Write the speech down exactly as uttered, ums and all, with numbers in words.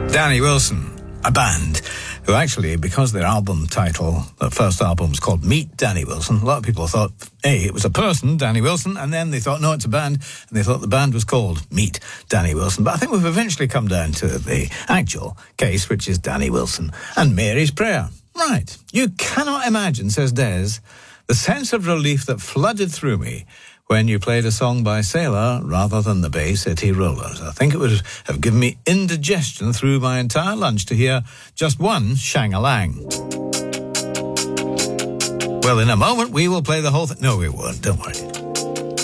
Danny Wilson, a band who actually, because their album title, their first album was called Meet Danny Wilson, a lot of people thought, A, it was a person, Danny Wilson, and then they thought, no, it's a band, and they thought the band was called Meet Danny Wilson. But I think we've eventually come down to the actual case, which is Danny Wilson and Mary's Prayer. Right. You cannot imagine, says Des, the sense of relief that flooded through me when you played a song by Sailor rather than the Bay City Rollers. I think it would have given me indigestion through my entire lunch to hear just one Shang-a-Lang. Well, in a moment, we will play the whole thing. No, we won't. Don't worry.